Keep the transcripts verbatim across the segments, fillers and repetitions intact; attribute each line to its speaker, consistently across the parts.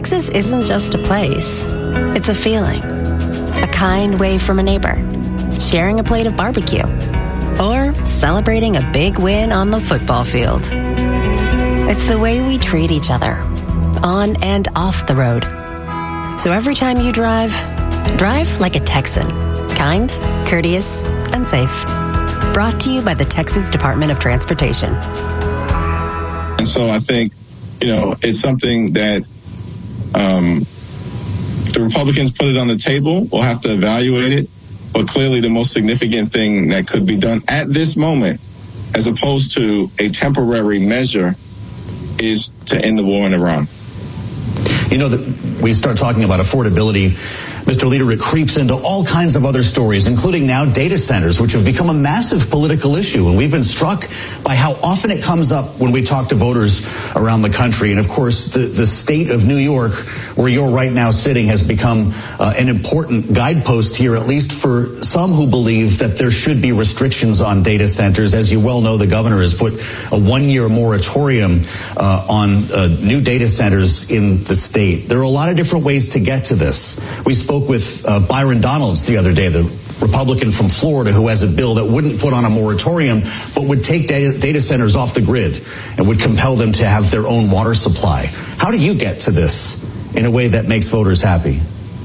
Speaker 1: Texas isn't just a place. It's a feeling. A kind wave from a neighbor. Sharing a plate of barbecue. Or celebrating a big win on the football field. It's the way we treat each other. On and off the road. So every time you drive, drive like a Texan. Kind, courteous, and safe. Brought to you by the Texas Department of Transportation.
Speaker 2: And so I think, you know, it's something that um, the Republicans put it on the table. We'll have to evaluate it. But clearly the most significant thing that could be done at this moment, as opposed to a temporary measure, is to end the war in Iran.
Speaker 3: You know, that we start talking about affordability, Mister Leader, it creeps into all kinds of other stories, including now data centers, which have become a massive political issue. And we've been struck by how often it comes up when we talk to voters around the country. And of course, the, the state of New York, where you're right now sitting, has become uh, an important guidepost here, at least for some who believe that there should be restrictions on data centers. As you well know, the governor has put a one-year moratorium uh, on uh, new data centers in the state. There are a lot of different ways to get to this. We spoke with uh, Byron Donalds the other day, the Republican from Florida, who has a bill that wouldn't put on a moratorium, but would take data, data centers off the grid and would compel them to have their own water supply. How do you get to this in a way that makes voters happy?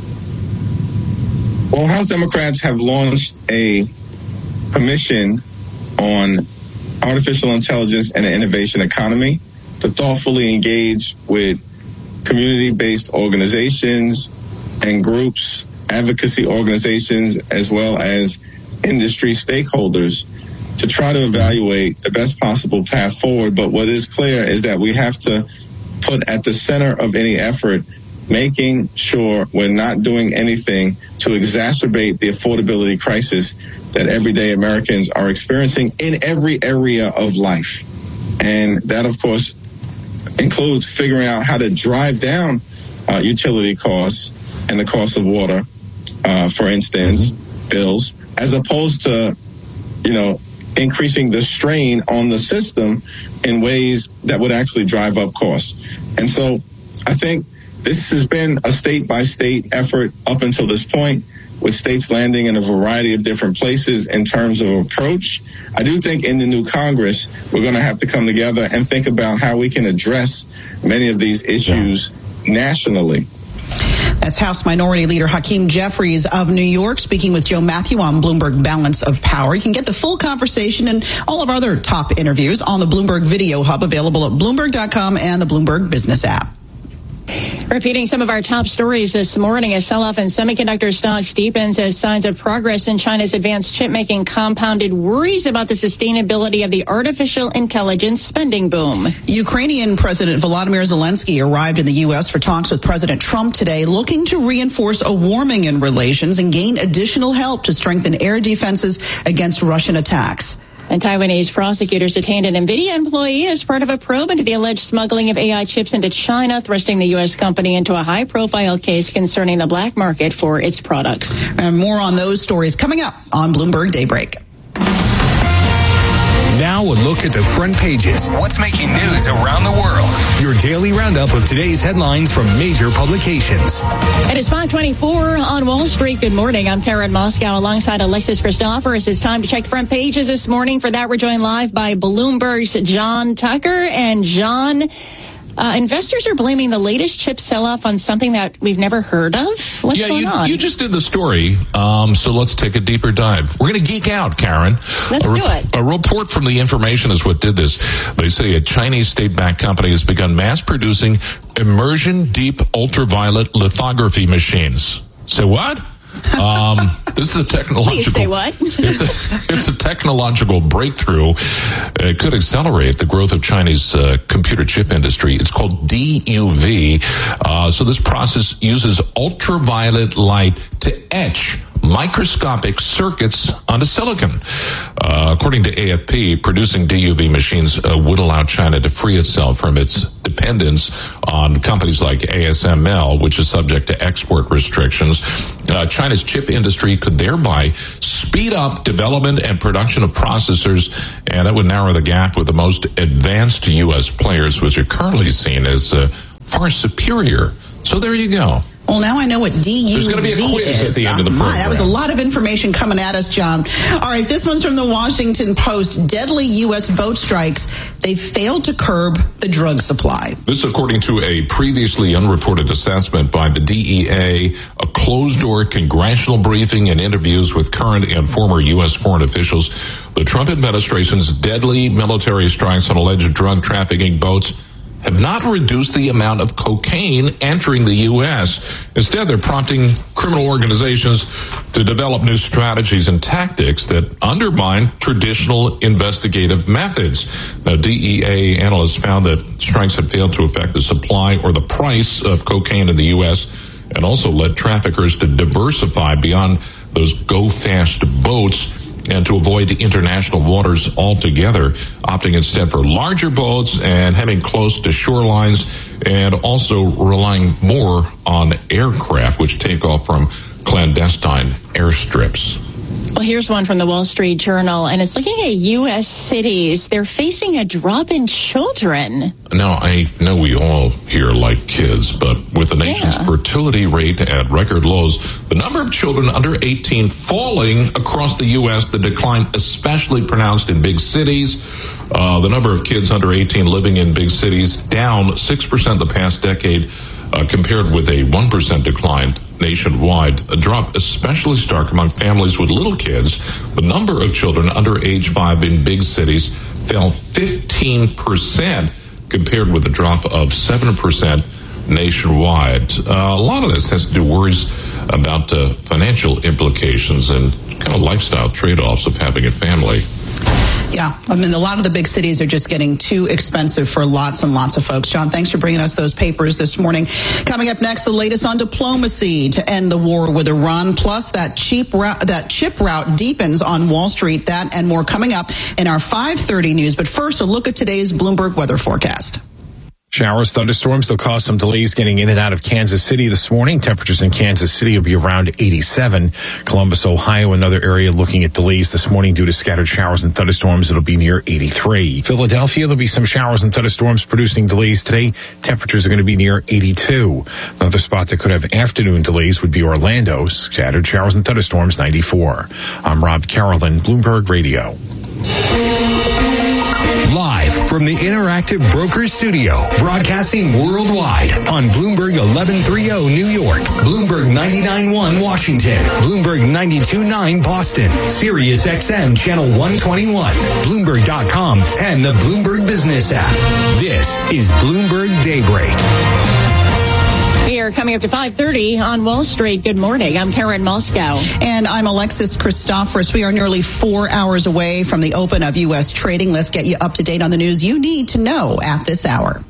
Speaker 2: Well, House Democrats have launched a commission on artificial intelligence and the innovation economy to thoughtfully engage with community-based organizations and groups, advocacy organizations, as well as industry stakeholders to try to evaluate the best possible path forward. But what is clear is that we have to put at the center of any effort making sure we're not doing anything to exacerbate the affordability crisis that everyday Americans are experiencing in every area of life. And that, of course, includes figuring out how to drive down uh, utility costs and the cost of water, uh, for instance, mm-hmm. bills, as opposed to, you know, increasing the strain on the system in ways that would actually drive up costs. And so I think this has been a state-by-state effort up until this point, with states landing in a variety of different places in terms of approach. I do think in the new Congress, we're going to have to come together and think about how we can address many of these issues yeah. nationally.
Speaker 4: That's House Minority Leader Hakeem Jeffries of New York speaking with Joe Matthew on Bloomberg Balance of Power. You can get the full conversation and all of our other top interviews on the Bloomberg Video Hub, available at Bloomberg dot com and the Bloomberg Business app.
Speaker 5: Repeating some of our top stories this morning, a sell-off in semiconductor stocks deepens as signs of progress in China's advanced chip-making compounded worries about the sustainability of the artificial intelligence spending boom.
Speaker 4: Ukrainian President Volodymyr Zelensky arrived in the U S for talks with President Trump today, looking to reinforce a warming in relations and gain additional help to strengthen air defenses against Russian attacks.
Speaker 5: And Taiwanese prosecutors detained an NVIDIA employee as part of a probe into the alleged smuggling of A I chips into China, thrusting the U S company into a high-profile case concerning the black market for its products.
Speaker 4: And more on those stories coming up on Bloomberg Daybreak.
Speaker 6: Now a look at the front pages. What's making news around the world? Your daily roundup of today's headlines from major publications.
Speaker 5: It is five twenty-four on Wall Street. Good morning. I'm Karen Moscow alongside Alexis Christophorus. It's time to check the front pages this morning. For that, we're joined live by Bloomberg's John Tucker. And John, uh, investors are blaming the latest chip sell-off on something that we've never heard of. What's
Speaker 7: yeah,
Speaker 5: going
Speaker 7: you,
Speaker 5: on?
Speaker 7: you just did the story, um, so let's take a deeper dive. We're going to geek out, Karen.
Speaker 5: Let's
Speaker 7: a
Speaker 5: do it.
Speaker 7: A report from The Information is what did this. They say a Chinese state-backed company has begun mass-producing immersion deep ultraviolet lithography machines. Say what? Um, this is a technological.
Speaker 5: Please say what?
Speaker 7: it's a it's a technological breakthrough. It could accelerate the growth of Chinese uh, computer chip industry. It's called D U V. Uh, so this process uses ultraviolet light to etch microscopic circuits onto silicon. Uh, according to A F P, producing D U V machines uh, would allow China to free itself from its dependence on companies like A S M L, which is subject to export restrictions. Uh, China's chip industry could thereby speed up development and production of processors, and that would narrow the gap with the most advanced U S players, which are currently seen as uh, far superior So there you go.
Speaker 4: Well, now I know what D U V is.
Speaker 7: There's going to be a quiz
Speaker 4: is.
Speaker 7: at the end of the program.
Speaker 4: My, that was a lot of information coming at us, John. All right, this one's from the Washington Post. Deadly U S boat strikes. They failed to curb the drug supply.
Speaker 7: This, according to a previously unreported assessment by the D E A, a closed-door congressional briefing and interviews with current and former U S foreign officials. The Trump administration's deadly military strikes on alleged drug trafficking boats have not reduced the amount of cocaine entering the U S. Instead, they're prompting criminal organizations to develop new strategies and tactics that undermine traditional investigative methods. Now, D E A analysts found that strikes had failed to affect the supply or the price of cocaine in the U S and also led traffickers to diversify beyond those go-fast boats and to avoid international waters altogether, opting instead for larger boats and heading close to shorelines, and also relying more on aircraft, which take off from clandestine airstrips.
Speaker 5: Well, here's one from the Wall Street Journal, and it's looking at U S cities. They're facing a drop in children.
Speaker 7: Now, I know we all here like kids, but with the nation's yeah. fertility rate at record lows, the number of children under eighteen falling across the U S, the decline especially pronounced in big cities. Uh, the number of kids under eighteen living in big cities down six percent the past decade, uh, compared with a one percent decline nationwide. A drop especially stark among families with little kids. The number of children under age five in big cities fell fifteen percent compared with a drop of seven percent nationwide. Uh, a lot of this has to do worries about uh, financial implications and kind of lifestyle trade-offs of having a family.
Speaker 4: Yeah, I mean, a lot of the big cities are just getting too expensive for lots and lots of folks. John, thanks for bringing us those papers this morning. Coming up next, the latest on diplomacy to end the war with Iran. Plus, that cheap route, that chip route deepens on Wall Street. That and more coming up in our five thirty news. But first, a look at today's Bloomberg weather forecast.
Speaker 8: Showers, thunderstorms, they'll cause some delays getting in and out of Kansas City this morning. Temperatures in Kansas City will be around eighty-seven. Columbus, Ohio, another area looking at delays this morning due to scattered showers and thunderstorms. It'll be near eighty-three. Philadelphia, there'll be some showers and thunderstorms producing delays today. Temperatures are going to be near eighty-two. Another spot that could have afternoon delays would be Orlando. Scattered showers and thunderstorms, ninety-four. I'm Rob Carolyn, Bloomberg Radio.
Speaker 6: Live from the Interactive Brokers Studio, broadcasting worldwide on Bloomberg eleven thirty New York, Bloomberg ninety-nine point one Washington, Bloomberg ninety-two point nine Boston, Sirius X M Channel one twenty-one, Bloomberg dot com, and the Bloomberg Business app. This is Bloomberg Daybreak.
Speaker 5: We are coming up to five thirty on Wall Street. Good morning. I'm Karen Moscow.
Speaker 4: And I'm Alexis Christoforous. We are nearly four hours away from the open of U S trading. Let's get you up to date on the news you need to know at this hour.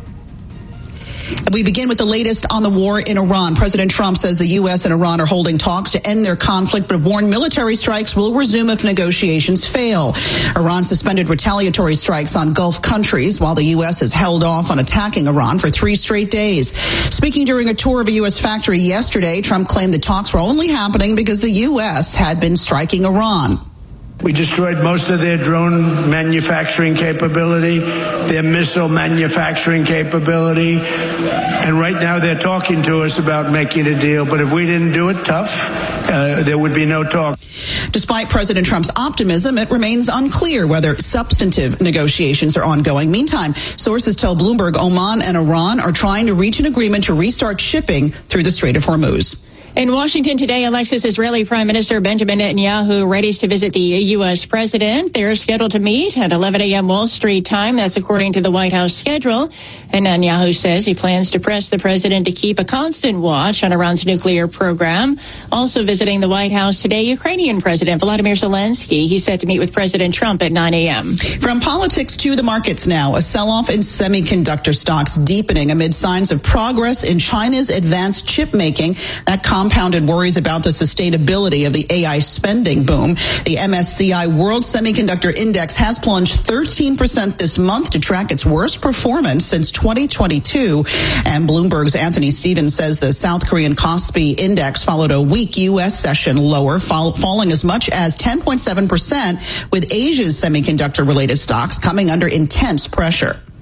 Speaker 4: We begin with the latest on the war in Iran. President Trump says the U S and Iran are holding talks to end their conflict, but warned military strikes will resume if negotiations fail. Iran suspended retaliatory strikes on Gulf countries, while the U S has held off on attacking Iran for three straight days. Speaking during a tour of a U S factory yesterday, Trump claimed the talks were only happening because the U S had been striking Iran.
Speaker 9: We destroyed most of their drone manufacturing capability, their missile manufacturing capability, and right now they're talking to us about making a deal. But if we didn't do it tough, uh, there would be no talk.
Speaker 4: Despite President Trump's optimism, it remains unclear whether substantive negotiations are ongoing. Meantime, sources tell Bloomberg Oman and Iran are trying to reach an agreement to restart shipping through the Strait of Hormuz.
Speaker 5: In Washington today, Alexis, Israeli Prime Minister Benjamin Netanyahu readies to visit the U S president. They're scheduled to meet at eleven a.m. Wall Street time. That's according to the White House schedule. And Netanyahu says he plans to press the president to keep a constant watch on Iran's nuclear program. Also visiting the White House today, Ukrainian President Volodymyr Zelensky. He's set to meet with President Trump at nine a.m.
Speaker 4: From politics to the markets now, a sell-off in semiconductor stocks deepening amid signs of progress in China's advanced chip making. That compounded worries about the sustainability of the A I spending boom. The M S C I World Semiconductor Index has plunged thirteen percent this month to track its worst performance since twenty twenty-two. And Bloomberg's Anthony Stevens says the South Korean Kospi Index followed a weak U S session lower, fall, falling as much as ten point seven percent, with Asia's semiconductor-related stocks coming under intense pressure.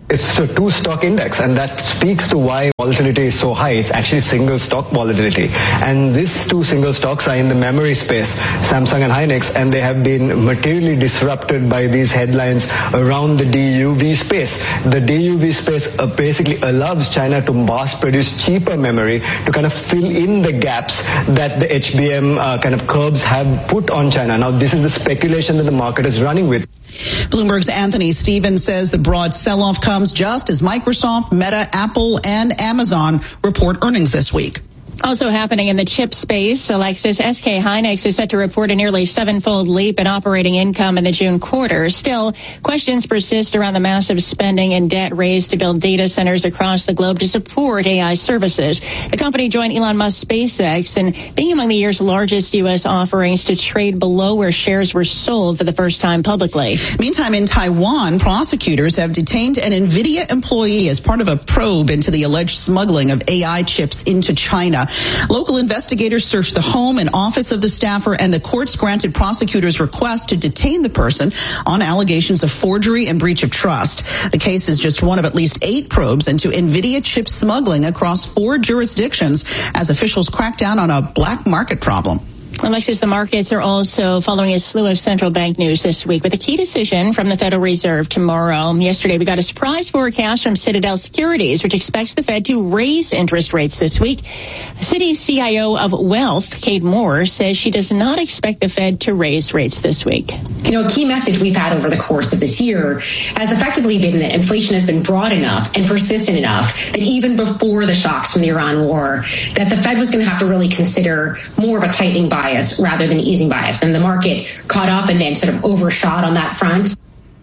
Speaker 10: It's a two stock index, and that speaks to why volatility is so high. It's actually single stock volatility. And these two single stocks are in the memory space, Samsung and Hynix, and they have been materially disrupted by these headlines around the D U V space. The D U V space uh, basically allows China to mass produce cheaper memory to kind of fill in the gaps that the H B M uh, kind of curbs have put on China. Now, this is the speculation that the market is running with.
Speaker 4: Bloomberg's Anthony Stevens says the broad sell-off comes just as Microsoft, Meta, Apple, and Amazon report earnings this week.
Speaker 5: Also happening in the chip space, Alexis, S K Hynix is set to report a nearly seven-fold leap in operating income in the June quarter. Still, questions persist around the massive spending and debt raised to build data centers across the globe to support A I services. The company joined Elon Musk's SpaceX in being among the year's largest U S offerings to trade below where shares were sold for the first time publicly.
Speaker 4: Meantime, in Taiwan, prosecutors have detained an NVIDIA employee as part of a probe into the alleged smuggling of A I chips into China. Local investigators searched the home and office of the staffer, and the courts granted prosecutors' request to detain the person on allegations of forgery and breach of trust. The case is just one of at least eight probes into NVIDIA chip smuggling across four jurisdictions as officials crack down on a black market problem.
Speaker 5: Alexis, the markets are also following a slew of central bank news this week with a key decision from the Federal Reserve tomorrow. Yesterday, we got a surprise forecast from Citadel Securities, which expects the Fed to raise interest rates this week. Citi's C I O of Wealth, Kate Moore, says she does not expect the Fed to raise rates this week.
Speaker 11: You know, a key message we've had over the course of this year has effectively been that inflation has been broad enough and persistent enough that even before the shocks from the Iran war, that the Fed was going to have to really consider more of a tightening bias rather than easing bias. And the market caught up and then sort of overshot on that front.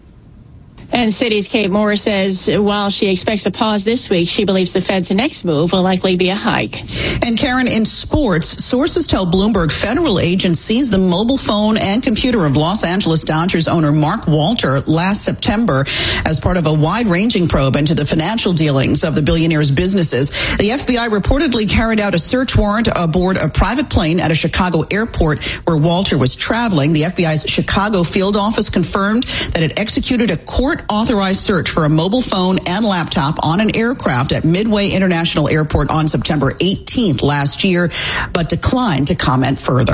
Speaker 5: And Citi's Kate Moore says while she expects a pause this week, she believes the Fed's next move will likely be a hike.
Speaker 4: And Karen, in sports, sources tell Bloomberg federal agents seized the mobile phone and computer of Los Angeles Dodgers owner Mark Walter last September as part of a wide-ranging probe into the financial dealings of the billionaire's businesses. The F B I reportedly carried out a search warrant aboard a private plane at a Chicago airport where Walter was traveling. The F B I's Chicago field office confirmed that it executed a court authorized search for a mobile phone and laptop on an aircraft at Midway International Airport on September eighteenth last year, but declined to comment further.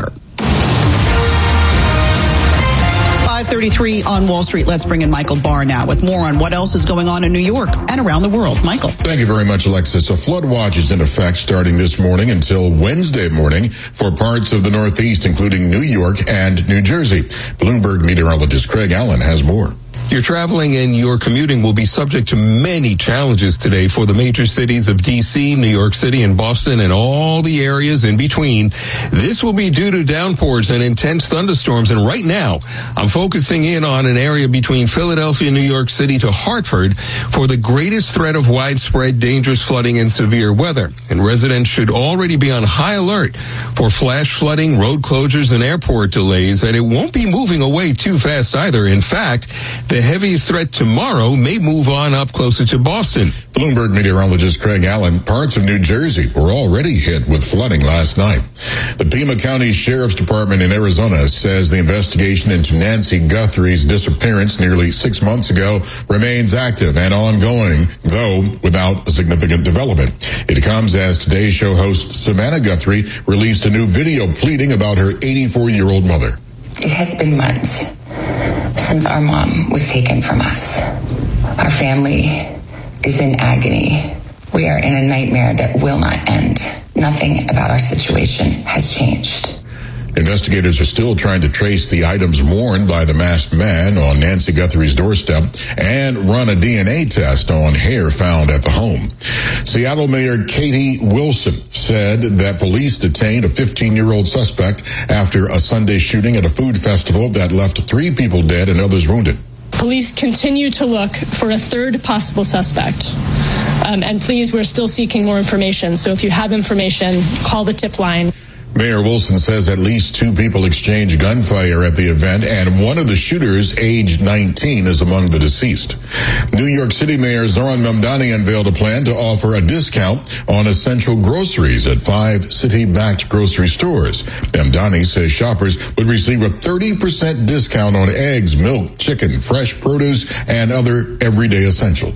Speaker 4: five thirty-three on Wall Street. Let's bring in Michael Barr now with more on what else is going on in New York and around the world. Michael.
Speaker 12: Thank you very much, Alexis. A flood watch is in effect starting this morning until Wednesday morning for parts of the Northeast, including New York and New Jersey. Bloomberg meteorologist Craig Allen has more.
Speaker 13: Your traveling and your commuting will be subject to many challenges today for the major cities of D C, New York City, and Boston, and all the areas in between. This will be due to downpours and intense thunderstorms, and right now, I'm focusing in on an area between Philadelphia, New York City to Hartford for the greatest threat of widespread dangerous flooding and severe weather. And residents should already be on high alert for flash flooding, road closures, and airport delays, and it won't be moving away too fast either. In fact, the heaviest threat tomorrow may move on up closer to Boston.
Speaker 12: Bloomberg meteorologist Craig Allen, parts of New Jersey were already hit with flooding last night. The Pima County Sheriff's Department in Arizona says the investigation into Nancy Guthrie's disappearance nearly six months ago remains active and ongoing, though without a significant development. It comes as Today Show host Savannah Guthrie released a new video pleading about her eighty-four-year-old mother.
Speaker 14: It has been months since our mom was taken from us. Our family is in agony. We are in a nightmare that will not end. Nothing about our situation has changed.
Speaker 12: Investigators are still trying to trace the items worn by the masked man on Nancy Guthrie's doorstep and run a D N A test on hair found at the home. Seattle Mayor Katie Wilson said that police detained a fifteen-year-old suspect after a Sunday shooting at a food festival that left three people dead and others wounded.
Speaker 15: Police continue to look for a third possible suspect. Um, and please, we're still seeking more information. So if you have information, call the tip line.
Speaker 12: Mayor Wilson says at least two people exchanged gunfire at the event, and one of the shooters, aged nineteen, is among the deceased. New York City Mayor Zohran Mamdani unveiled a plan to offer a discount on essential groceries at five city-backed grocery stores. Mamdani says shoppers would receive a thirty percent discount on eggs, milk, chicken, fresh produce, and other everyday essentials.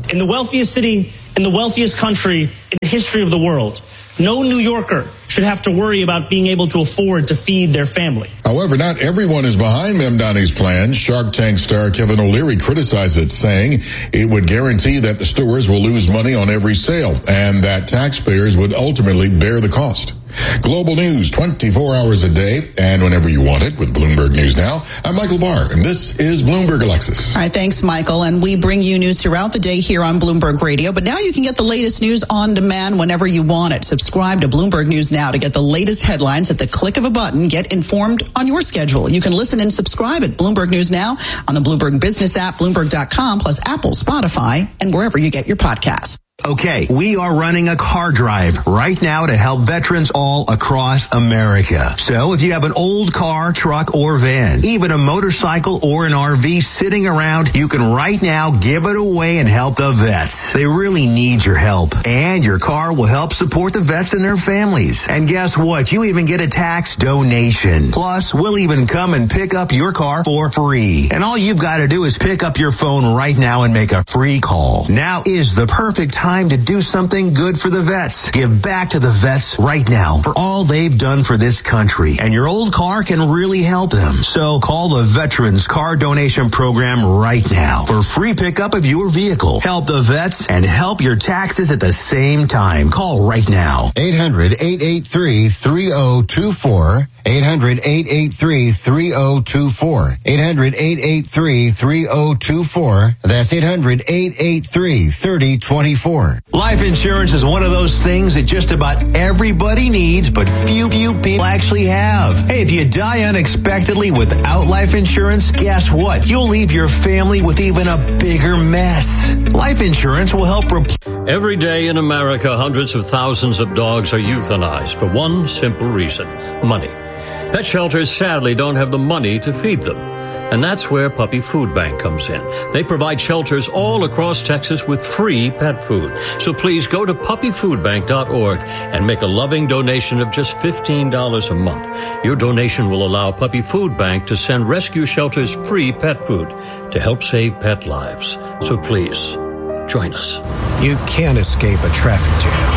Speaker 16: in the wealthiest city, in the wealthiest country in the history of the world. No New Yorker should have to worry about being able to afford to feed their family.
Speaker 12: However, not everyone is behind Mamdani's plan. Shark Tank star Kevin O'Leary criticized it, saying it would guarantee that the stores will lose money on every sale and that taxpayers would ultimately bear the cost. Global news twenty-four hours a day and whenever you want it with Bloomberg News Now. I'm Michael Barr, and this is Bloomberg Alexis.
Speaker 4: All right, thanks, Michael. And we bring you news throughout the day here on Bloomberg Radio. But now you can get the latest news on demand whenever you want it. Subscribe to Bloomberg News Now to get the latest headlines at the click of a button. Get informed on your schedule. You can listen and subscribe at Bloomberg News Now on the Bloomberg Business app, Bloomberg dot com, plus Apple, Spotify, and wherever you get your podcasts.
Speaker 17: Okay, we are running a car drive right now to help veterans all across America. So if you have an old car, truck, or van, even a motorcycle or an R V sitting around, you can right now give it away and help the vets. They really need your help. And your car will help support the vets and their families. And guess what? You even get a tax donation. Plus, we'll even come and pick up your car for free. And all you've got to do is pick up your phone right now and make a free call. Now is the perfect time Time to do something good for the vets. Give back to the vets right now for all they've done for this country. And your old car can really help them. So call the Veterans Car Donation Program right now for free pickup of your vehicle. Help the vets and help your taxes at the same time. Call right now.
Speaker 18: eight hundred, eight eight three, three oh two four. eight hundred, eight eight three, three oh two four. eight hundred, eight eight three, three oh two four. That's eight hundred, eight eight three, three oh two four.
Speaker 17: Life insurance is one of those things that just about everybody needs, but few, few people actually have. Hey, if you die unexpectedly without life insurance, guess what? You'll leave your family with even a bigger mess. Life insurance will help replace.
Speaker 19: Every day in America, hundreds of thousands of dogs are euthanized for one simple reason: money. Pet shelters sadly don't have the money to feed them. And that's where Puppy Food Bank comes in. They provide shelters all across Texas with free pet food. So please go to puppy food bank dot org and make a loving donation of just fifteen dollars a month. Your donation will allow Puppy Food Bank to send rescue shelters free pet food to help save pet lives. So please, join us.
Speaker 20: You can't escape a traffic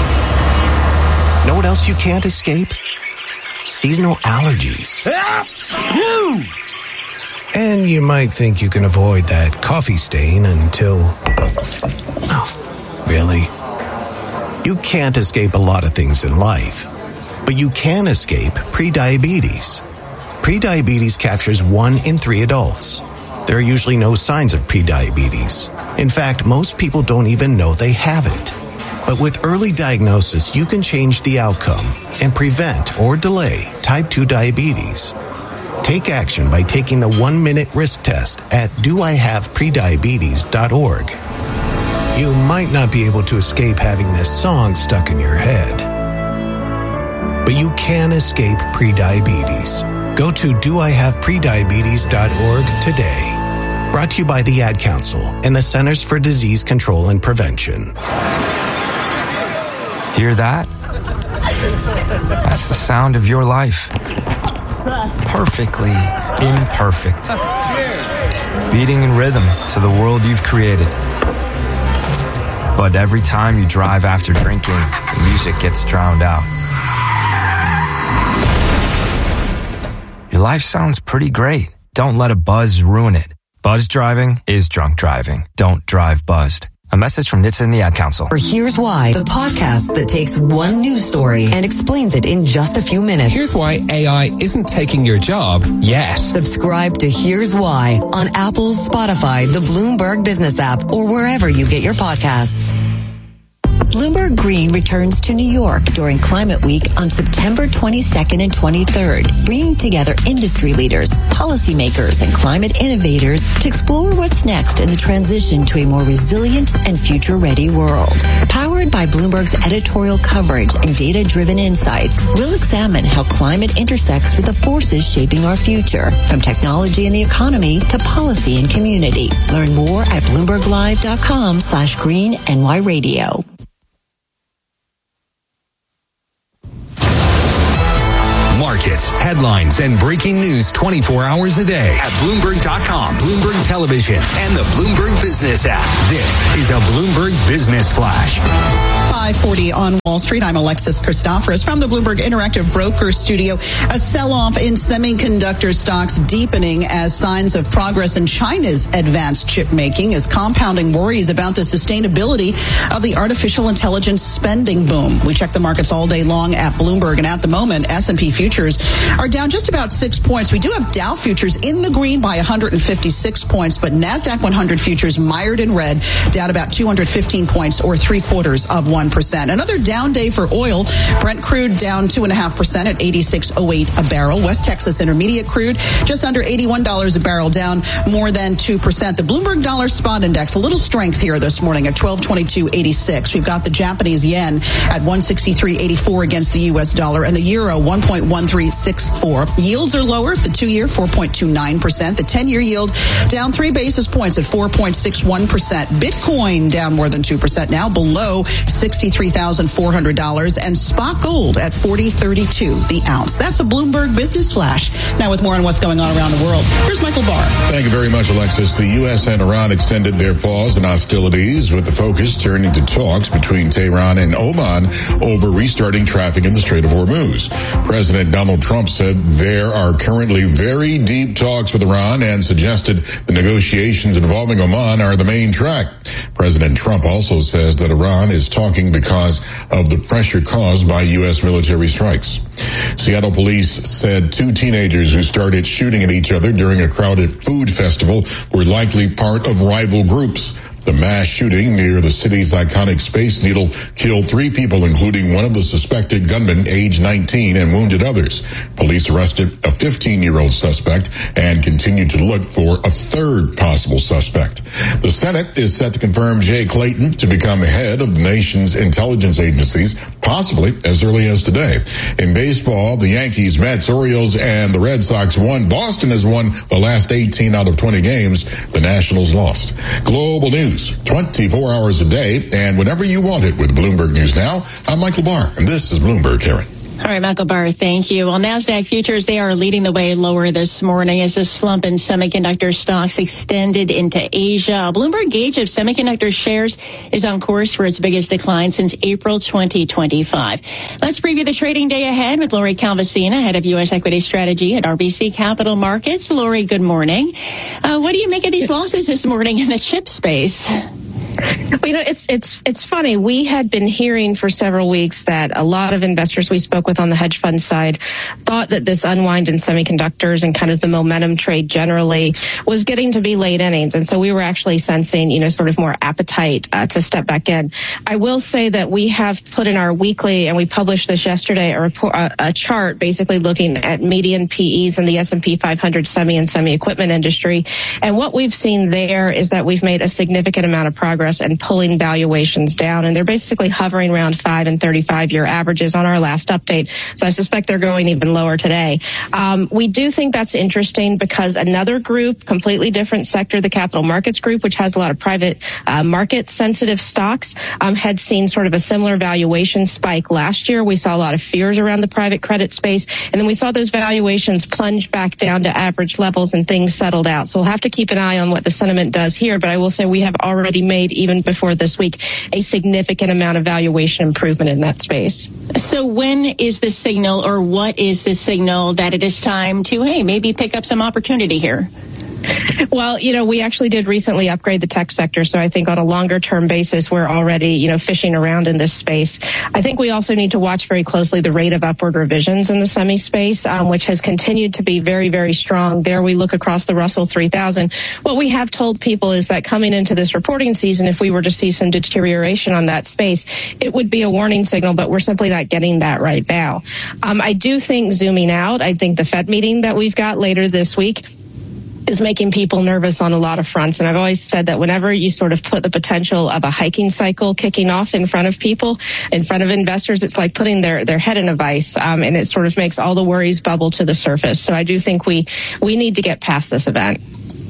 Speaker 20: jam. Know what else you can't escape? Seasonal allergies. And you might think you can avoid that coffee stain until... Oh, really? You can't escape a lot of things in life, but you can escape prediabetes. Prediabetes captures one in three adults. There are usually no signs of prediabetes. In fact, most people don't even know they have it. But with early diagnosis, you can change the outcome and prevent or delay type two diabetes. Take action by taking the one-minute risk test at do I have prediabetes dot org. You might not be able to escape having this song stuck in your head, but you can escape prediabetes. Go to do I have prediabetes dot org today. Brought to you by the Ad Council and the Centers for Disease Control and Prevention.
Speaker 21: Hear that? That's the sound of your life. Perfectly imperfect. Beating in rhythm to the world you've created. But every time you drive after drinking, the music gets drowned out. Your life sounds pretty great. Don't let a buzz ruin it. Buzz driving is drunk driving. Don't drive buzzed. A message from N H T S A and the Ad Council.
Speaker 22: Or Here's Why, the podcast that takes one news story and explains it in just a few minutes.
Speaker 23: Here's why A I isn't taking your job yet.
Speaker 22: Subscribe to Here's Why on Apple, Spotify, the Bloomberg Business app, or wherever you get your podcasts. Bloomberg Green returns to New York during Climate Week on September twenty-second and twenty-third, bringing together industry leaders, policymakers, and climate innovators to explore what's next in the transition to a more resilient and future-ready world. Powered by Bloomberg's editorial coverage and data-driven insights, we'll examine how climate intersects with the forces shaping our future, from technology and the economy to policy and community. Learn more at bloomberg live dot com slash green N Y radio.
Speaker 17: Mark
Speaker 6: markets, headlines, and breaking news twenty-four hours a day at Bloomberg dot com, Bloomberg Television, and the Bloomberg Business app. This is a Bloomberg Business Flash.
Speaker 4: five forty on Wall Street. I'm Alexis Christoforous from the Bloomberg Interactive Broker Studio. A sell-off in semiconductor stocks deepening as signs of progress in China's advanced chip making is compounding worries about the sustainability of the artificial intelligence spending boom. We check the markets all day long at Bloomberg, and at the moment, S and P futures are down just about six points. We do have Dow futures in the green by one hundred fifty-six points, but NASDAQ one hundred futures mired in red, down about two hundred fifteen points or three quarters of one percent. Another down day for oil. Brent crude down two point five percent at eighty-six oh eight a barrel. West Texas Intermediate crude just under eighty-one dollars a barrel, down more than two percent. The Bloomberg Dollar Spot Index, a little strength here this morning at twelve twenty-two eighty-six. We've got the Japanese yen at one sixty-three eighty-four against the U S dollar, and the euro one point one three six four. Yields are lower. The two-year four point two nine percent. The ten-year yield down three basis points at four point six one percent. Bitcoin down more than two percent now, below sixty-three thousand four hundred dollars, and spot gold at forty thirty-two the ounce. That's a Bloomberg Business Flash. Now with more on what's going on around the world, here's Michael Barr.
Speaker 12: Thank you very much, Alexis. The U S and Iran extended their pause in hostilities, with the focus turning to talks between Tehran and Oman over restarting traffic in the Strait of Hormuz. President Donald Trump said there are currently very deep talks with Iran and suggested the negotiations involving Oman are the main track. President Trump also says that Iran is talking because of the pressure caused by U S military strikes. Seattle police said two teenagers who started shooting at each other during a crowded food festival were likely part of rival groups. The mass shooting near the city's iconic Space Needle killed three people, including one of the suspected gunmen, age nineteen, and wounded others. Police arrested a fifteen-year-old suspect and continue to look for a third possible suspect. The Senate is set to confirm Jay Clayton to become head of the nation's intelligence agencies, possibly as early as today. In baseball, the Yankees, Mets, Orioles, and the Red Sox won. Boston has won the last eighteen out of twenty games. The Nationals lost. Global news. twenty-four hours a day, and whenever you want it with Bloomberg News Now. I'm Michael Barr, and this is Bloomberg, Karen.
Speaker 5: All right, Michael Barr, thank you. Well, NASDAQ futures, they are leading the way lower this morning as the slump in semiconductor stocks extended into Asia. A Bloomberg gauge of semiconductor shares is on course for its biggest decline since April twenty twenty-five. Let's preview the trading day ahead with Lori Calvasina, head of U S equity strategy at R B C Capital Markets. Lori, good morning. Uh, what do you make of these losses this morning in the chip space?
Speaker 1: Well, you know, it's it's it's funny. We had been hearing for several weeks that a lot of investors we spoke with on the hedge fund side thought that this unwind in semiconductors and kind of the momentum trade generally was getting to be late innings. And so we were actually sensing, you know, sort of more appetite uh, to step back in. I will say that we have put in our weekly, and we published this yesterday, a report, a, a chart basically looking at median P Es in the S and P five hundred semi and semi equipment industry. And what we've seen there is that we've made a significant amount of progress and pulling valuations down, and they're basically hovering around five and thirty-five year averages on our last update. So I suspect they're going even lower today. Um, we do think that's interesting because another group, completely different sector, the capital markets group, which has a lot of private uh, market sensitive stocks, um, had seen sort of a similar valuation spike last year. We saw a lot of fears around the private credit space, and then we saw those valuations plunge back down to average levels and things settled out. So we'll have to keep an eye on what the sentiment does here, but I will say we have already made, even before this week, a significant amount of valuation improvement in that space.
Speaker 5: So when is the signal, or what is the signal that it is time to, hey, maybe pick up some opportunity here?
Speaker 1: Well, you know, we actually did recently upgrade the tech sector. So I think on a longer term basis, we're already, you know, fishing around in this space. I think we also need to watch very closely the rate of upward revisions in the semi space, um, which has continued to be very, very strong. There we look across the Russell three thousand. What we have told people is that coming into this reporting season, if we were to see some deterioration on that space, it would be a warning signal, but we're simply not getting that right now. Um, I do think zooming out, I think the Fed meeting that we've got later this week is making people nervous on a lot of fronts. And I've always said that whenever you sort of put the potential of a hiking cycle kicking off in front of people, in front of investors, it's like putting their, their head in a vice. Um, and it sort of makes all the worries bubble to the surface. So I do think we, we need to get past this event.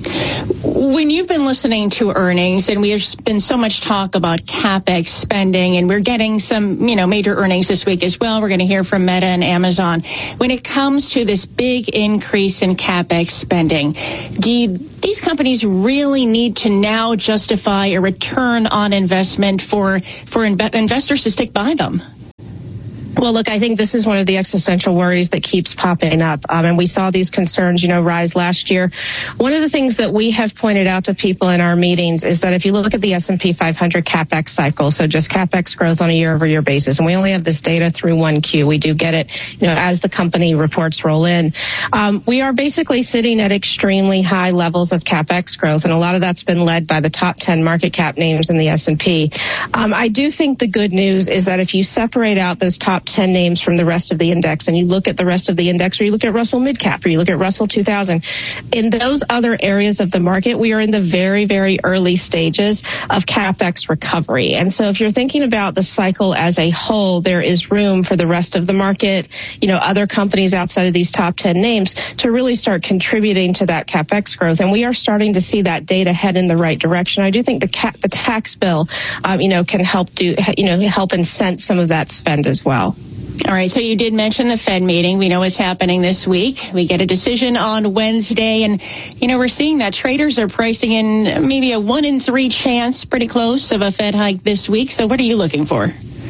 Speaker 5: When you've been listening to earnings, and there's been so much talk about CapEx spending, and we're getting some, you know, major earnings this week as well. We're going to hear from Meta and Amazon. When it comes to this big increase in CapEx spending, do you, these companies really need to now justify a return on investment for for inv- investors to stick by them?
Speaker 1: Well, look, I think this is one of the existential worries that keeps popping up. Um, and we saw these concerns, you know, rise last year. One of the things that we have pointed out to people in our meetings is that if you look at the S and P five hundred CapEx cycle, so just CapEx growth on a year-over-year basis, and we only have this data through one Q. We do get it, you know, as the company reports roll in. Um, we are basically sitting at extremely high levels of CapEx growth, and a lot of that's been led by the top ten market cap names in the S and P. Um, I do think the good news is that if you separate out those top ten names from the rest of the index and you look at the rest of the index, or you look at Russell Midcap, or you look at Russell two thousand, in those other areas of the market, we are in the very, very early stages of CapEx recovery. And so if you're thinking about the cycle as a whole, there is room for the rest of the market, you know, other companies outside of these top ten names to really start contributing to that CapEx growth. And we are starting to see that data head in the right direction. I do think the ca- the tax bill, um, you know, can help do, you know, help incent some of that spend as well.
Speaker 5: All right, so you did mention the Fed meeting. We know what's happening this week. We get a decision on Wednesday, and, you know, we're seeing that traders are pricing in maybe a one in three chance, pretty close, of a Fed hike this week. So what are you looking for?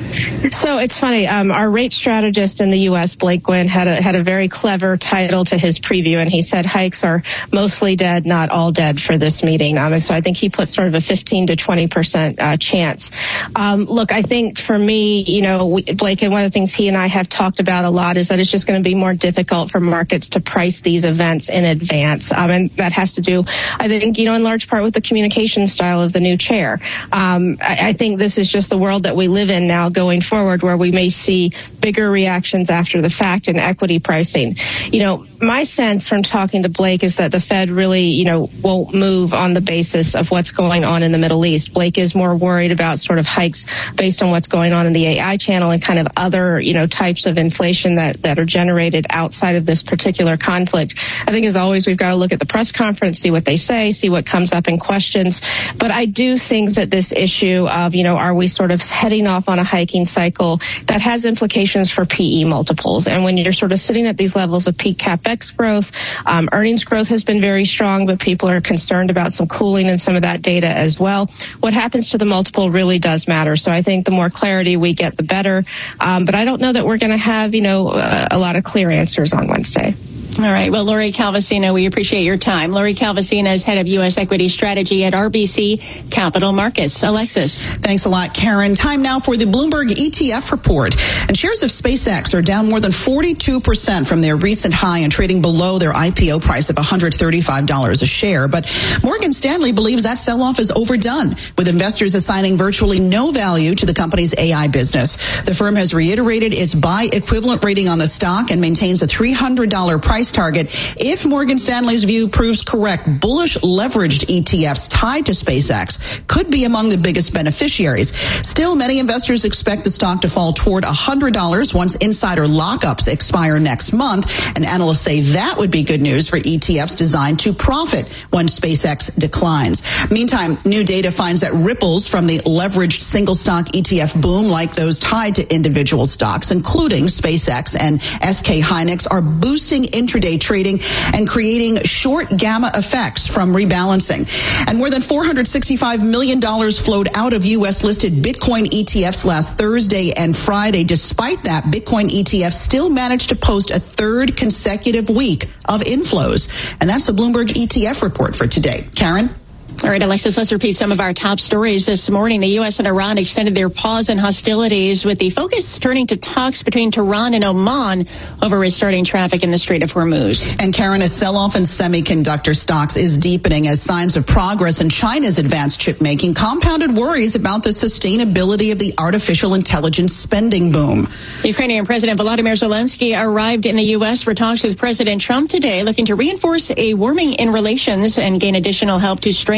Speaker 1: So it's funny. Um, our rate strategist in the U S, Blake Gwynn, had a had a very clever title to his preview, and he said hikes are mostly dead, not all dead for this meeting. Um, and so I think he put sort of a fifteen to twenty percent uh, chance. Um, look, I think for me, you know, we, Blake, and one of the things he and I have talked about a lot is that it's just going to be more difficult for markets to price these events in advance. Um, and that has to do, I think, you know, in large part with the communication style of the new chair. Um, I, I think this is just the world that we live in now going forward, where we may see bigger reactions after the fact in equity pricing. You know, my sense from talking to Blake is that the Fed really, you know, won't move on the basis of what's going on in the Middle East. Blake is more worried about sort of hikes based on what's going on in the A I channel and kind of other, you know, types of inflation that, that are generated outside of this particular conflict. I think, as always, we've got to look at the press conference, see what they say, see what comes up in questions. But I do think that this issue of, you know, are we sort of heading off on a hiking cycle, that has implications for P E multiples. And when you're sort of sitting at these levels of peak CapEx growth, um, earnings growth has been very strong, but people are concerned about some cooling in some of that data as well. What happens to the multiple really does matter. So I think the more clarity we get, the better. Um, but I don't know that we're going to have, you know, uh, a lot of clear answers on Wednesday.
Speaker 5: All right. Well, Lori Calvasina, we appreciate your time. Lori Calvasina is head of U S equity strategy at R B C Capital Markets. Alexis.
Speaker 4: Thanks a lot, Karen. Time now for the Bloomberg E T F report. And shares of SpaceX are down more than forty-two percent from their recent high and trading below their I P O price of one hundred thirty-five dollars a share. But Morgan Stanley believes that sell-off is overdone, with investors assigning virtually no value to the company's A I business. The firm has reiterated its buy equivalent rating on the stock and maintains a three hundred dollars price target. If Morgan Stanley's view proves correct, bullish leveraged E T Fs tied to SpaceX could be among the biggest beneficiaries. Still, many investors expect the stock to fall toward one hundred dollars once insider lockups expire next month, and analysts say that would be good news for E T Fs designed to profit when SpaceX declines. Meantime, new data finds that ripples from the leveraged single stock E T F boom, like those tied to individual stocks, including SpaceX and S K Hynix, are boosting intraday trading and creating short gamma effects from rebalancing. And more than four hundred sixty-five million dollars flowed out of U S listed Bitcoin E T Fs last Thursday and Friday. Despite that, Bitcoin E T Fs still managed to post a third consecutive week of inflows. And that's the Bloomberg E T F report for today. Karen?
Speaker 5: All right, Alexis, let's repeat some of our top stories this morning. The U S and Iran extended their pause in hostilities, with the focus turning to talks between Tehran and Oman over restarting traffic in the Strait of Hormuz.
Speaker 4: And Karen, a sell-off in semiconductor stocks is deepening as signs of progress in China's advanced chip making compounded worries about the sustainability of the artificial intelligence spending boom.
Speaker 5: Ukrainian President Volodymyr Zelensky arrived in the U S for talks with President Trump today, looking to reinforce a warming in relations and gain additional help to strengthen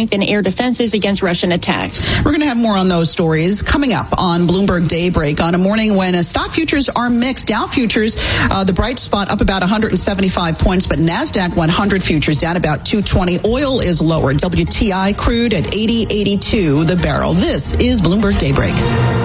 Speaker 5: strengthen air defenses against Russian attacks.
Speaker 4: We're going to have more on those stories coming up on Bloomberg Daybreak on a morning when uh, stock futures are mixed. Dow futures, uh, the bright spot up about one hundred seventy-five points, but NASDAQ one hundred futures down about two twenty. Oil is lower. W T I crude at eighty eighty-two the barrel. This is Bloomberg Daybreak.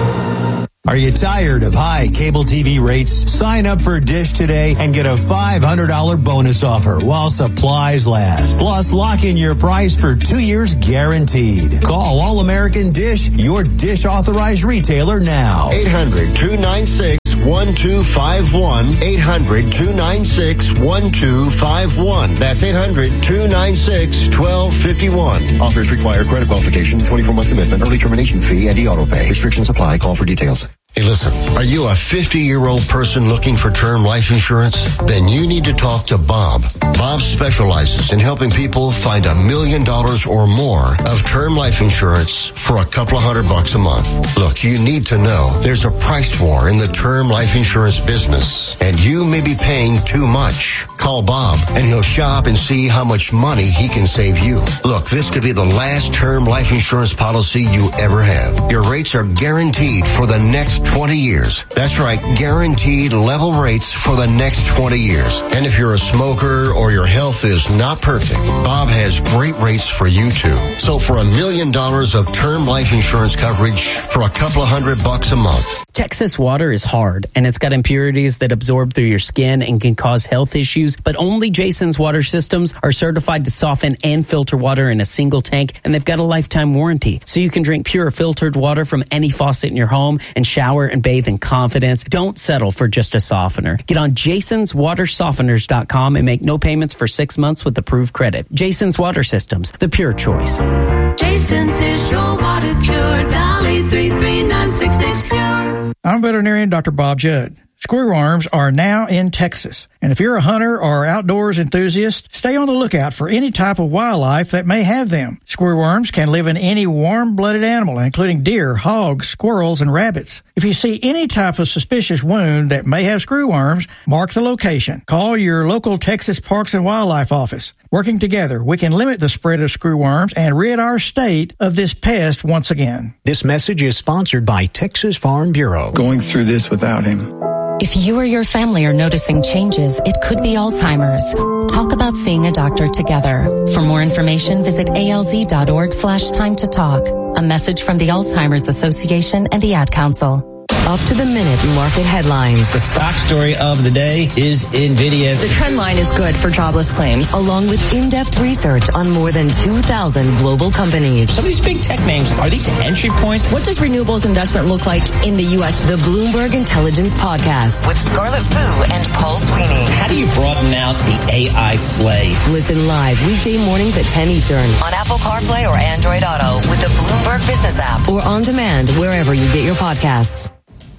Speaker 2: Are you tired of high cable T V rates? Sign up for Dish today and get a five hundred dollars bonus offer while supplies last. Plus, lock in your price for two years guaranteed. Call All American Dish, your Dish authorized retailer now.
Speaker 18: eight hundred, two nine six, one two five one. eight hundred, two nine six, one two five one. That's eight hundred, two nine six, one two five one. Offers require credit qualification, twenty-four month commitment, early termination fee, and e-auto pay. Restrictions apply. Call for details. Hey, listen, are you a fifty-year-old person looking for term life insurance? Then you need to talk to Bob. Bob specializes in helping people find a million dollars or more of term life insurance for a couple of hundred bucks a month. Look, you need to know there's a price war in the term life insurance business, and you may be paying too much. Call Bob, and he'll shop and see how much money he can save you. Look, this could be the last term life insurance policy you ever have. Your rates are guaranteed for the next twenty years. That's right, guaranteed level rates for the next twenty years. And if you're a smoker or your health is not perfect, Bob has great rates for you too. So for a million dollars of term life insurance coverage for a couple of hundred bucks a month.
Speaker 3: Texas water is hard, and it's got impurities that absorb through your skin and can cause health issues, but only Jason's water systems are certified to soften and filter water in a single tank, and they've got a lifetime warranty. So you can drink pure filtered water from any faucet in your home and shower and bathe in confidence. Don't settle for just a softener. Get on jasons water softeners dot com and make no payments for six months with approved credit. Jason's Water Systems, the pure choice.
Speaker 7: Jason's is your water cure. Dolly three three nine six six pure.
Speaker 24: I'm veterinarian Doctor Bob Judd. Screwworms are now in Texas. And if you're a hunter or outdoors enthusiast, stay on the lookout for any type of wildlife that may have them. Screwworms can live in any warm-blooded animal, including deer, hogs, squirrels, and rabbits. If you see any type of suspicious wound that may have screwworms, mark the location. Call your local Texas Parks and Wildlife office. Working together, we can limit the spread of screwworms and rid our state of this pest once again.
Speaker 25: This message is sponsored by Texas Farm Bureau.
Speaker 26: Going through this without him.
Speaker 27: If you or your family are noticing changes, it could be Alzheimer's. Talk about seeing a doctor together. For more information, visit A L Z dot org slash time to talk. A message from the Alzheimer's Association and the Ad Council.
Speaker 22: Up to the minute market headlines.
Speaker 28: The stock story of the day is NVIDIA.
Speaker 22: The trend line is good for jobless claims, along with in-depth research on more than two thousand global companies.
Speaker 28: Some of these big tech names, are these entry points?
Speaker 22: What does renewables investment look like in the U S? The Bloomberg Intelligence Podcast with Scarlett Fu and Paul Sweeney.
Speaker 28: How do you broaden out the A I plays?
Speaker 22: Listen live weekday mornings at ten Eastern on Apple CarPlay or Android Auto with the Bloomberg Business app or on demand wherever you get your podcasts.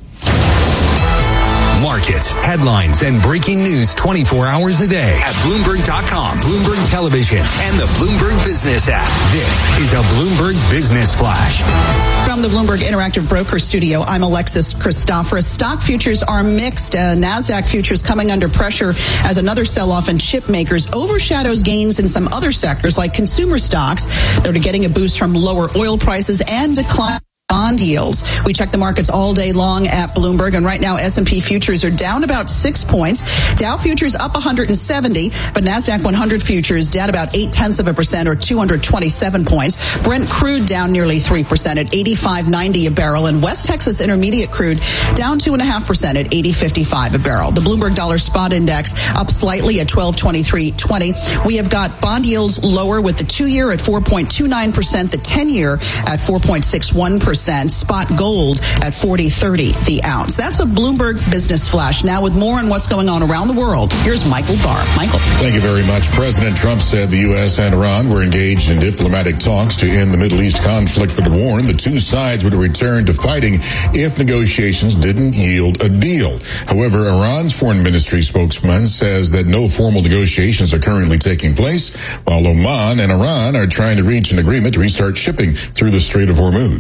Speaker 6: Markets, headlines, and breaking news twenty-four hours a day at Bloomberg dot com, Bloomberg Television, and the Bloomberg Business app. This is a Bloomberg Business Flash.
Speaker 4: From the Bloomberg Interactive Broker Studio, I'm Alexis Christoforous. Stock futures are mixed. Uh, NASDAQ futures coming under pressure as another sell-off in chip makers overshadows gains in some other sectors like consumer stocks that are getting a boost from lower oil prices and decline bond yields. We check the markets all day long at Bloomberg, and right now S and P futures are down about six points. Dow futures up one hundred seventy, but NASDAQ one hundred futures down about eight tenths of a percent or two hundred twenty-seven points. Brent crude down nearly three percent at eighty-five ninety a barrel, and West Texas Intermediate crude down two point five percent at eighty fifty-five a barrel. The Bloomberg Dollar Spot Index up slightly at twelve twenty-three twenty. We have got bond yields lower with the two-year at four point two nine percent, the ten-year at four point six one percent. Spot gold at forty thirty the ounce. That's a Bloomberg Business Flash. Now with more on what's going on around the world, here's Michael Barr. Michael.
Speaker 12: Thank you very much. President Trump said the U S and Iran were engaged in diplomatic talks to end the Middle East conflict, but warned the two sides would return to fighting if negotiations didn't yield a deal. However, Iran's foreign ministry spokesman says that no formal negotiations are currently taking place, while Oman and Iran are trying to reach an agreement to restart shipping through the Strait of Hormuz.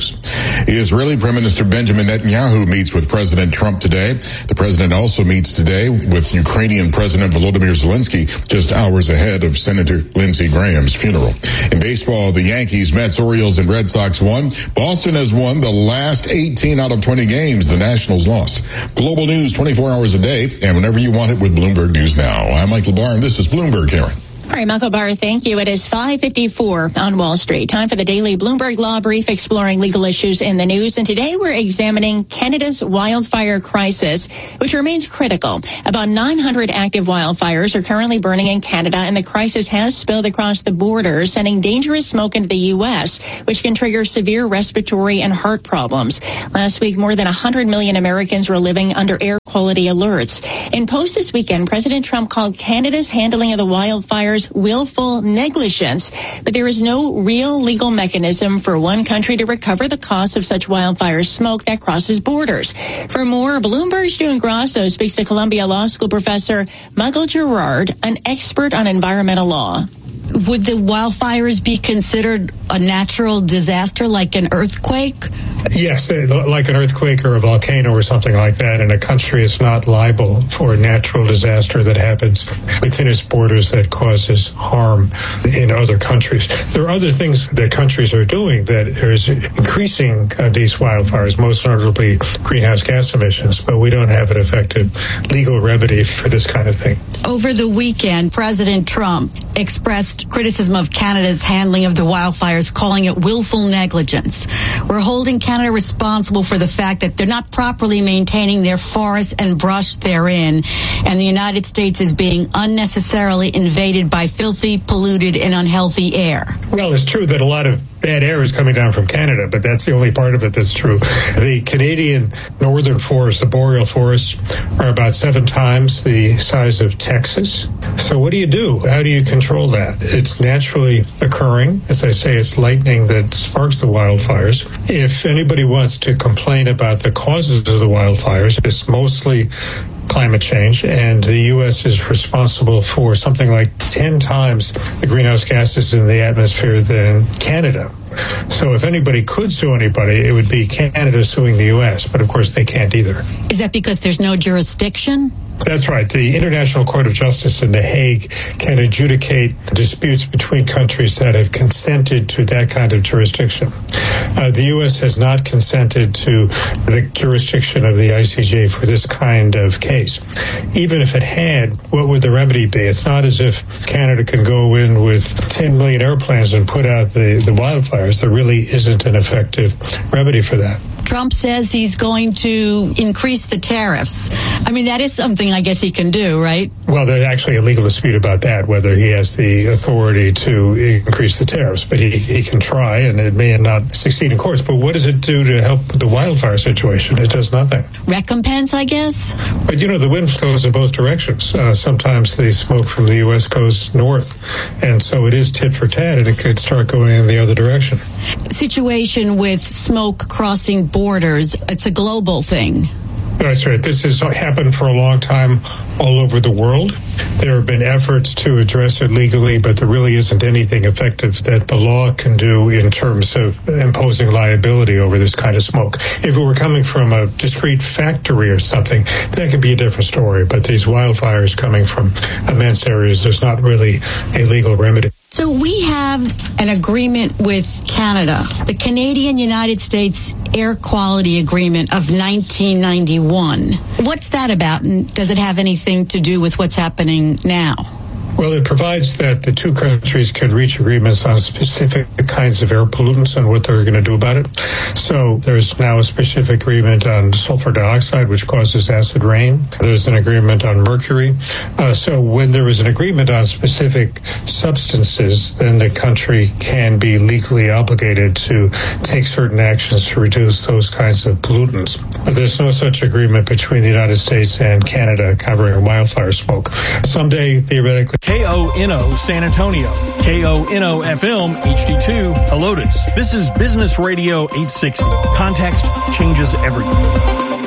Speaker 12: Israeli Prime Minister Benjamin Netanyahu meets with President Trump today. The president also meets today with Ukrainian President Volodymyr Zelensky, just hours ahead of Senator Lindsey Graham's funeral. In baseball, the Yankees, Mets, Orioles, and Red Sox won. Boston has won the last eighteen out of twenty games the Nationals lost. Global news twenty-four hours a day, and whenever you want it with Bloomberg News Now. I'm Michael Barr, and this is Bloomberg, Karen.
Speaker 5: All right, Michael Barr, thank you. It is five fifty-four on Wall Street. Time for the daily Bloomberg Law Brief, exploring legal issues in the news. And today we're examining Canada's wildfire crisis, which remains critical. About nine hundred active wildfires are currently burning in Canada, and the crisis has spilled across the border, sending dangerous smoke into the U S, which can trigger severe respiratory and heart problems. Last week, more than one hundred million Americans were living under air quality alerts. In post this weekend, President Trump called Canada's handling of the wildfires willful negligence, but there is no real legal mechanism for one country to recover the cost of such wildfire smoke that crosses borders. For more, Bloomberg's June Grasso speaks to Columbia Law School professor Michael Gerard, an expert on environmental law.
Speaker 8: Would the wildfires be considered a natural disaster like an earthquake?
Speaker 9: Yes, like an earthquake or a volcano or something like that, and a country is not liable for a natural disaster that happens within its borders that causes harm in other countries. There are other things that countries are doing that is increasing uh, these wildfires, most notably greenhouse gas emissions, but we don't have an effective legal remedy for this kind of thing.
Speaker 8: Over the weekend, President Trump expressed criticism of Canada's handling of the wildfires, calling it willful negligence. We're holding Canada responsible for the fact that they're not properly maintaining their forests and brush therein, and the United States is being unnecessarily invaded by filthy, polluted, and unhealthy air.
Speaker 9: Well, it's true that a lot of bad air is coming down from Canada, but that's the only part of it that's true. The Canadian northern forests, the boreal forests, are about seven times the size of Texas. So what do you do? How do you control that? It's naturally occurring. As I say, it's lightning that sparks the wildfires. If anybody wants to complain about the causes of the wildfires, it's mostly climate change, and the U S is responsible for something like ten times the greenhouse gases in the atmosphere than Canada. So if anybody could sue anybody, it would be Canada suing the U S, but of course they can't either.
Speaker 8: Is that because there's no jurisdiction?
Speaker 9: That's right. The International Court of Justice in The Hague can adjudicate disputes between countries that have consented to that kind of jurisdiction. Uh, the U S has not consented to the jurisdiction of the I C J for this kind of case. Even if it had, what would the remedy be? It's not as if Canada can go in with ten million airplanes and put out the, the wildfires. There really isn't an effective remedy for that.
Speaker 8: Trump says he's going to increase the tariffs. I mean, that is something I guess he can do, right?
Speaker 9: Well, there's actually a legal dispute about that, whether he has the authority to increase the tariffs. But he, he can try, and it may not succeed in courts. But what does it do to help the wildfire situation? It does nothing.
Speaker 8: Recompense, I guess?
Speaker 9: But, you know, the wind goes in both directions. Uh, sometimes the smoke from the U S goes north. And so it is tit for tat, and it could start going in the other direction.
Speaker 8: Situation with smoke crossing borders, it's a global thing.
Speaker 9: That's right. This has happened for a long time all over the world. There have been efforts to address it legally, but there really isn't anything effective that the law can do in terms of imposing liability over this kind of smoke. If it were coming from a discrete factory or something, that could be a different story. But these wildfires coming from immense areas, there's not really a legal remedy.
Speaker 8: So we have an agreement with Canada, the Canadian-United States Air Quality Agreement of nineteen ninety-one. What's that about, and does it have anything to do with what's happening now?
Speaker 9: Well, it provides that the two countries can reach agreements on specific kinds of air pollutants and what they're going to do about it. So there's now a specific agreement on sulfur dioxide, which causes acid rain. There's an agreement on mercury. Uh, so when there is an agreement on specific substances, then the country can be legally obligated to take certain actions to reduce those kinds of pollutants. But there's no such agreement between the United States and Canada covering wildfire smoke. Someday, theoretically,
Speaker 10: K O N O San Antonio, K O N O F M H D two Helotes. This is Business Radio eight sixty. Context changes everything.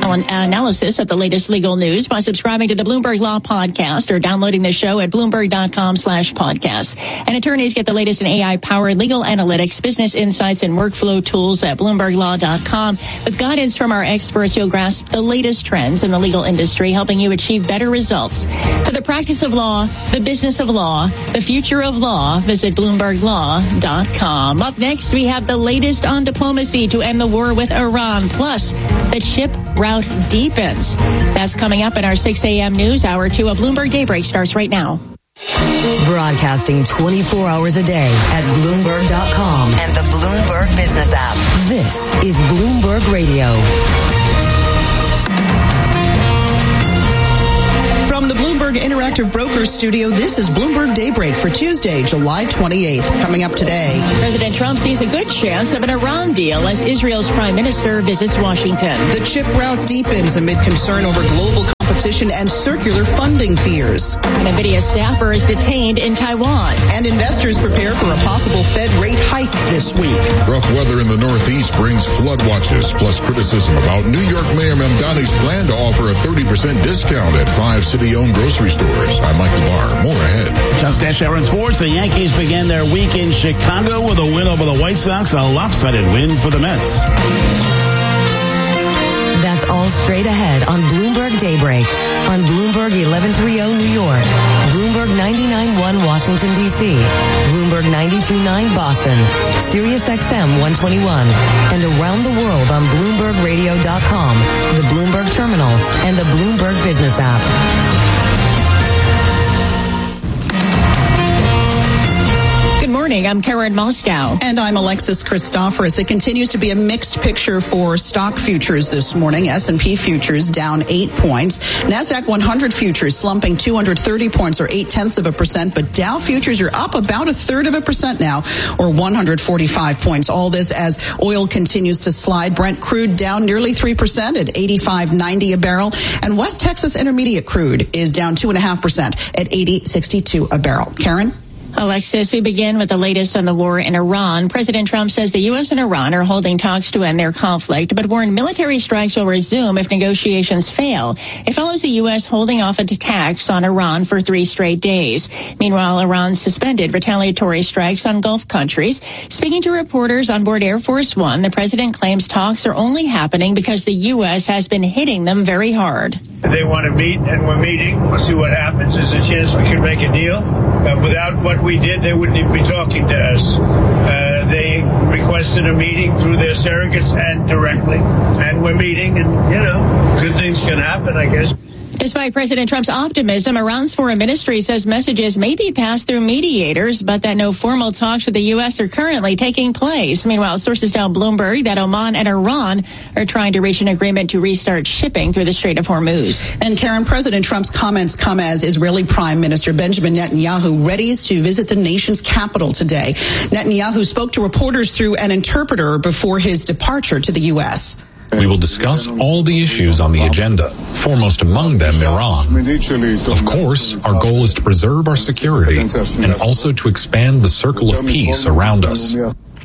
Speaker 5: analysis of the latest legal news by subscribing to the Bloomberg Law Podcast or downloading the show at Bloomberg.com slash podcast. And attorneys get the latest in A I-powered legal analytics, business insights, and workflow tools at Bloomberg Law dot com. With guidance from our experts, you'll grasp the latest trends in the legal industry, helping you achieve better results. For the practice of law, the business of law, the future of law, visit Bloomberg Law dot com. Up next, we have the latest on diplomacy to end the war with Iran, plus the chip route deepens. That's coming up in our six a.m. news hour. To a Bloomberg Daybreak starts right now.
Speaker 22: Broadcasting twenty-four hours a day at Bloomberg dot com and the Bloomberg Business app. This is Bloomberg Radio.
Speaker 4: From the Bloomberg Interactive Brokers Studio, this is Bloomberg Daybreak for Tuesday, July twenty-eighth. Coming up today,
Speaker 5: President Trump sees a good chance of an Iran deal as Israel's prime minister visits Washington.
Speaker 4: The chip route deepens amid concern over global competition and circular funding fears.
Speaker 5: An NVIDIA staffer is detained in Taiwan.
Speaker 4: And investors prepare for a possible Fed rate hike this week.
Speaker 12: Rough weather in the Northeast brings flood watches, plus criticism about New York Mayor Mamdani's plan to offer a thirty percent discount at five city-owned grocery stores. I'm Michael Barr. More ahead.
Speaker 11: Just Dash Aaron Sports. The Yankees began their week in Chicago with a win over the White Sox, a lopsided win for the Mets.
Speaker 22: That's all straight ahead on Bloomberg Daybreak on Bloomberg eleven thirty New York, Bloomberg ninety-nine point one Washington, D C, Bloomberg ninety-two point nine Boston, Sirius X M one twenty-one, and around the world on Bloomberg Radio dot com, the Bloomberg Terminal, and the Bloomberg Business app.
Speaker 5: Good morning. I'm Karen Moscow.
Speaker 4: And I'm Alexis Christoforous. It continues to be a mixed picture for stock futures this morning. S and P futures down eight points. NASDAQ one hundred futures slumping two hundred thirty points or eight tenths of a percent. But Dow futures are up about a third of a percent now or one hundred forty-five points. All this as oil continues to slide. Brent crude down nearly three percent at eighty-five ninety a barrel. And West Texas Intermediate crude is down two point five percent at eighty sixty-two a barrel. Karen?
Speaker 5: Alexis, we begin with the latest on the war in Iran. President Trump says the U S and Iran are holding talks to end their conflict, but warned military strikes will resume if negotiations fail. It follows the U S holding off attacks on Iran for three straight days. Meanwhile, Iran suspended retaliatory strikes on Gulf countries. Speaking to reporters on board Air Force One, the president claims talks are only happening because the U S has been hitting them very hard.
Speaker 13: They want to meet, and we're meeting. We'll see what happens. There's a chance we could make a deal. Uh, without what we did, they wouldn't even be talking to us. Uh, they requested a meeting through their surrogates and directly. And we're meeting, and, you know, good things can happen, I guess.
Speaker 5: Despite President Trump's optimism, Iran's foreign ministry says messages may be passed through mediators, but that no formal talks with the U S are currently taking place. Meanwhile, sources tell Bloomberg that Oman and Iran are trying to reach an agreement to restart shipping through the Strait of Hormuz.
Speaker 4: And Karen, President Trump's comments come as Israeli Prime Minister Benjamin Netanyahu readies to visit the nation's capital today. Netanyahu spoke to reporters through an interpreter before his departure to the U S.
Speaker 14: We will discuss all the issues on the agenda, foremost among them Iran. Of course, our goal is to preserve our security and also to expand the circle of peace around us.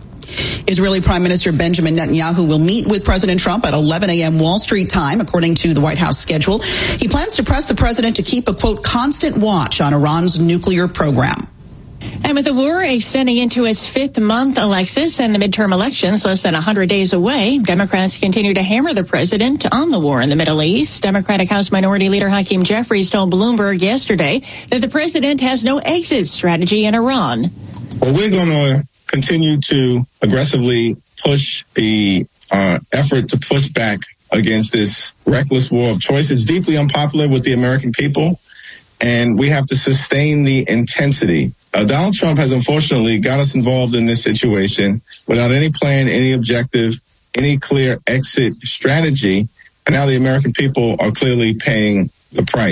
Speaker 4: Israeli Prime Minister Benjamin Netanyahu will meet with President Trump at eleven a.m. Wall Street time, according to the White House schedule. He plans to press the president to keep a, quote, constant watch on Iran's nuclear program.
Speaker 5: And with the war extending into its fifth month, Alexis, and the midterm elections less than one hundred days away, Democrats continue to hammer the president on the war in the Middle East. Democratic House Minority Leader Hakeem Jeffries told Bloomberg yesterday that the president has no exit strategy in Iran.
Speaker 15: Well, we're going to continue to aggressively push the uh, effort to push back against this reckless war of choice. It's deeply unpopular with the American people, and we have to sustain the intensity. Uh, Donald Trump has unfortunately got us involved in this situation without any plan, any objective, any clear exit strategy. And now the American people are clearly paying the price.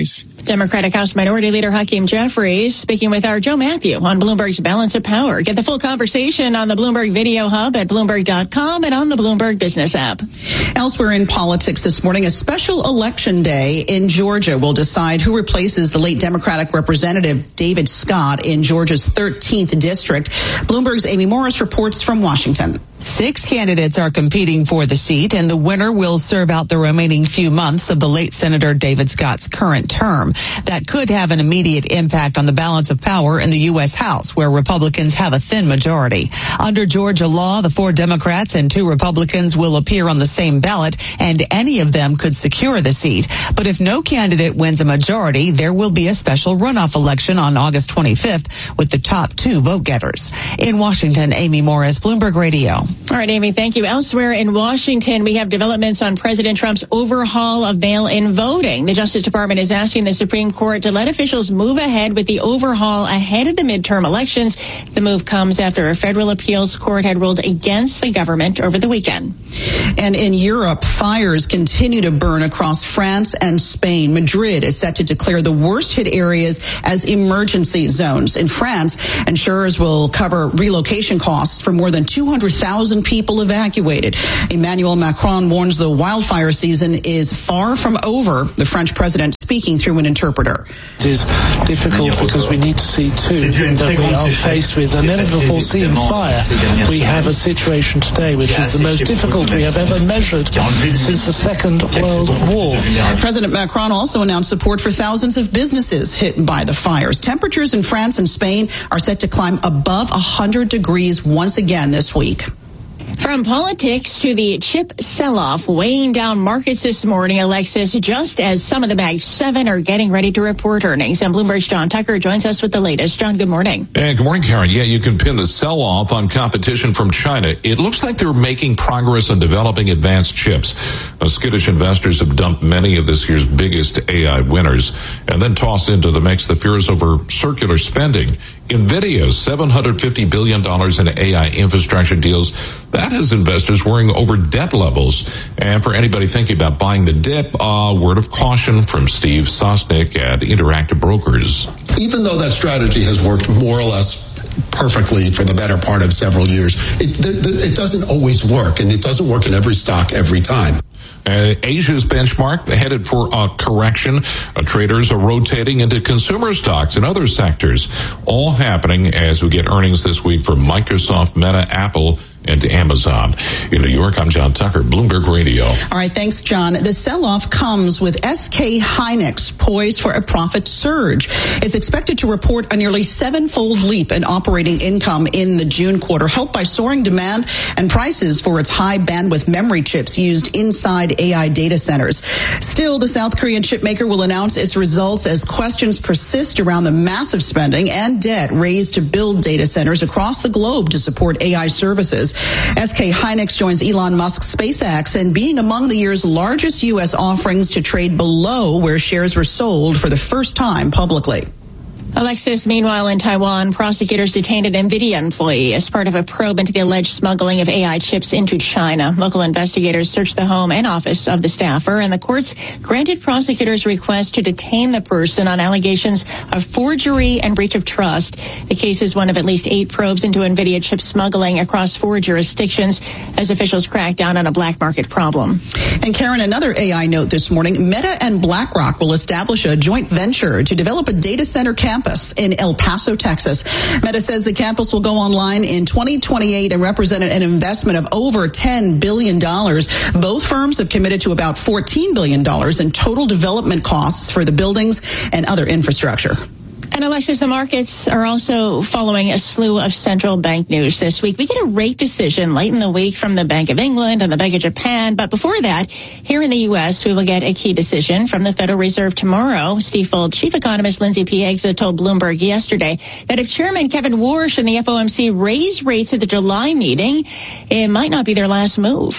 Speaker 5: Democratic House Minority Leader Hakeem Jeffries speaking with our Joe Matthew on Bloomberg's Balance of Power. Get the full conversation on the Bloomberg Video Hub at Bloomberg dot com and on the Bloomberg Business app.
Speaker 4: Elsewhere in politics this morning, a special election day in Georgia will decide who replaces the late Democratic Representative David Scott in Georgia's thirteenth district. Bloomberg's Amy Morris reports from Washington.
Speaker 1: Six candidates are competing for the seat, and the winner will serve out the remaining few months of the late Senator David Scott's current term. That could have an immediate impact on the balance of power in the U S House, where Republicans have a thin majority. Under Georgia law, the four Democrats and two Republicans will appear on the same ballot, and any of them could secure the seat. But if no candidate wins a majority, there will be a special runoff election on August twenty-fifth with the top two vote-getters. In Washington, Amy Morris, Bloomberg Radio.
Speaker 5: All right, Amy, thank you. Elsewhere in Washington, we have developments on President Trump's overhaul of mail-in voting. The Justice Department is asking the Supreme Court to let officials move ahead with the overhaul ahead of the midterm elections. The move comes after a federal appeals court had ruled against the government over the weekend.
Speaker 4: And in Europe, fires continue to burn across France and Spain. Madrid is set to declare the worst hit areas as emergency zones. In France, insurers will cover relocation costs for more than two hundred thousand people evacuated. Emmanuel Macron warns the wildfire season is far from over. The French president speaking through an interpreter.
Speaker 16: It is difficult because we need to see too that we are faced with a never-before-seen fire. We have a situation today which is the most difficult we have ever measured since the Second World War.
Speaker 4: President Macron also announced support for thousands of businesses hit by the fires. Temperatures in France and Spain are set to climb above one hundred degrees once again this week.
Speaker 5: From politics to the chip sell-off weighing down markets this morning, Alexis, just as some of the Mag seven are getting ready to report earnings. And Bloomberg's John Tucker joins us with the latest. John, good morning.
Speaker 14: And good morning, Karen. Yeah, you can pin the sell-off on competition from China. It looks like they're making progress on developing advanced chips. Now, skittish investors have dumped many of this year's biggest A I winners and then tossed into the mix the fears over circular spending. NVIDIA's seven hundred fifty billion dollars in A I infrastructure deals, that has investors worrying over debt levels. And for anybody thinking about buying the dip, a uh, word of caution from Steve Sosnick at Interactive Brokers.
Speaker 17: Even though that strategy has worked more or less perfectly for the better part of several years, it, it doesn't always work, and it doesn't work in every stock every time.
Speaker 14: Uh, Asia's benchmark headed for a correction. Uh, traders are rotating into consumer stocks and other sectors, all happening as we get earnings this week for Microsoft, Meta, Apple, and Amazon. In New York, I'm John Tucker, Bloomberg Radio.
Speaker 4: All right, thanks, John. The sell-off comes with S K Hynix poised for a profit surge. It's expected to report a nearly seven-fold leap in operating income in the June quarter, helped by soaring demand and prices for its high-bandwidth memory chips used inside A I data centers. Still, the South Korean chipmaker will announce its results as questions persist around the massive spending and debt raised to build data centers across the globe to support A I services. S K Hynix joins Elon Musk's SpaceX in being among the year's largest U S offerings to trade below where shares were sold for the first time publicly.
Speaker 5: Alexis, meanwhile, in Taiwan, prosecutors detained an NVIDIA employee as part of a probe into the alleged smuggling of A I chips into China. Local investigators searched the home and office of the staffer, and the courts granted prosecutors' request to detain the person on allegations of forgery and breach of trust. The case is one of at least eight probes into NVIDIA chip smuggling across four jurisdictions as officials crack down on a black market problem.
Speaker 4: And Karen, another A I note this morning. Meta and BlackRock will establish a joint venture to develop a data center campus in El Paso, Texas. Meta says the campus will go online in twenty twenty-eight and represent an investment of over ten billion dollars. Both firms have committed to about fourteen billion dollars in total development costs for the buildings and other infrastructure.
Speaker 5: And Alexis, the markets are also following a slew of central bank news this week. We get a rate decision late in the week from the Bank of England and the Bank of Japan. But before that, here in the U S, we will get a key decision from the Federal Reserve tomorrow. Stifel chief economist Lindsay Piegza told Bloomberg yesterday that if Chairman Kevin Warsh and the F O M C raise rates at the July meeting, it might not be their last move.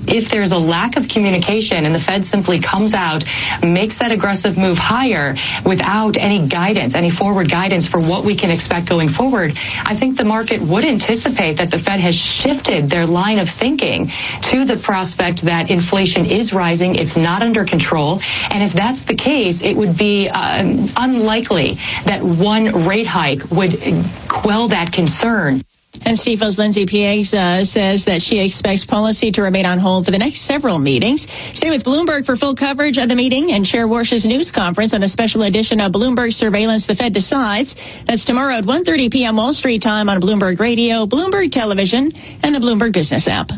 Speaker 2: if there's a lack of communication and the Fed simply comes out, makes that aggressive move higher without any guidance, any forward guidance for what we can expect going forward, I think the market would anticipate that the Fed has shifted their line of thinking to the prospect that inflation is rising, it's not under control. And if that's the case, it would be uh, unlikely that one rate hike would quell that concern.
Speaker 5: And Stifel's Lindsay Piegza uh, says that she expects policy to remain on hold for the next several meetings. Stay with Bloomberg for full coverage of the meeting and share Warsh's news conference on a special edition of Bloomberg Surveillance The Fed Decides. That's tomorrow at one thirty p.m. Wall Street time on Bloomberg Radio, Bloomberg Television, and the Bloomberg Business app.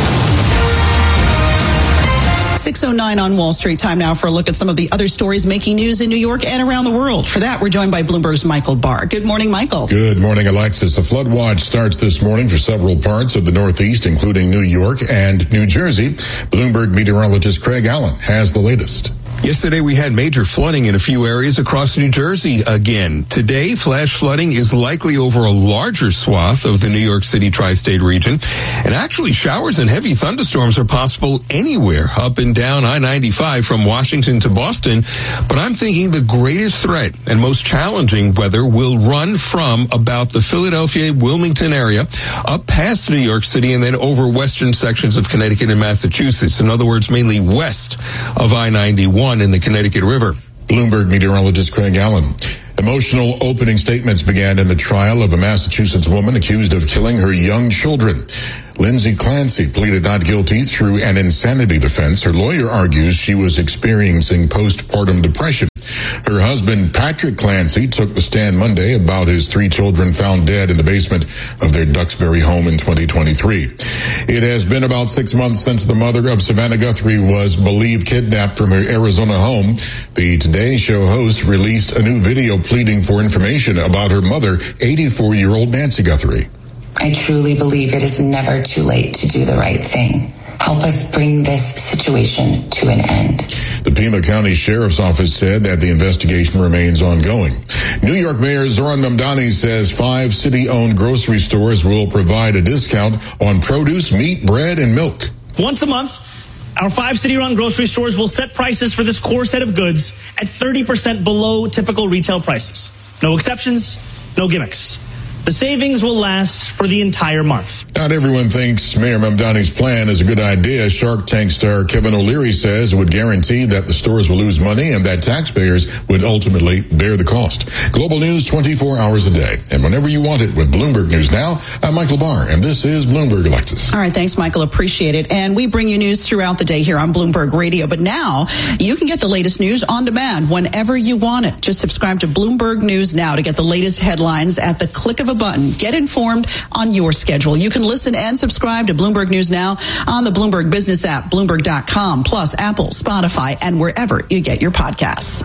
Speaker 4: six oh nine on Wall Street. Time now for a look at some of the other stories making news in New York and around the world. For that, we're joined by Bloomberg's Michael Barr. Good morning, Michael.
Speaker 12: Good morning, Alexis. A flood watch starts this morning for several parts of the Northeast, including New York and New Jersey. Bloomberg meteorologist Craig Allen has the latest.
Speaker 3: Yesterday, we had major flooding in a few areas across New Jersey again. Today, flash flooding is likely over a larger swath of the New York City tri-state region. And actually, showers and heavy thunderstorms are possible anywhere up and down I ninety-five from Washington to Boston. But I'm thinking the greatest threat and most challenging weather will run from about the Philadelphia, Wilmington area up past New York City and then over western sections of Connecticut and Massachusetts. In other words, mainly west of I ninety-one. In the Connecticut River.
Speaker 12: Bloomberg meteorologist Craig Allen. Emotional opening statements began in the trial of a Massachusetts woman accused of killing her young children. Lindsay Clancy pleaded not guilty through an insanity defense. Her lawyer argues she was experiencing postpartum depression. Her husband, Patrick Clancy, took the stand Monday about his three children found dead in the basement of their Duxbury home in twenty twenty-three. It has been about six months since the mother of Savannah Guthrie was believed kidnapped from her Arizona home. The Today Show host released a new video pleading for information about her mother, eighty-four-year-old Nancy Guthrie.
Speaker 18: I truly believe it is never too late to do the right thing. Help us bring this situation to an end.
Speaker 12: The Pima County Sheriff's Office said that the investigation remains ongoing. New York Mayor Zoran Mamdani says five city-owned grocery stores will provide a discount on produce, meat, bread, and milk.
Speaker 19: Once a month, our five city-run grocery stores will set prices for this core set of goods at thirty percent below typical retail prices. No exceptions, no gimmicks. The savings will last for the entire month.
Speaker 12: Not everyone thinks Mayor Mamdani's plan is a good idea. Shark Tank star Kevin O'Leary says it would guarantee that the stores will lose money and that taxpayers would ultimately bear the cost. Global news twenty-four hours a day. And whenever you want it with Bloomberg News Now, I'm Michael Barr, and this is Bloomberg Alexis.
Speaker 4: All right, thanks, Michael. Appreciate it. And we bring you news throughout the day here on Bloomberg Radio. But now you can get the latest news on demand whenever you want it. Just subscribe to Bloomberg News Now to get the latest headlines at the click of a button. Get informed on your schedule. You can listen and subscribe to Bloomberg News Now on the Bloomberg Business app, Bloomberg dot com, plus Apple, Spotify, and wherever you get your podcasts.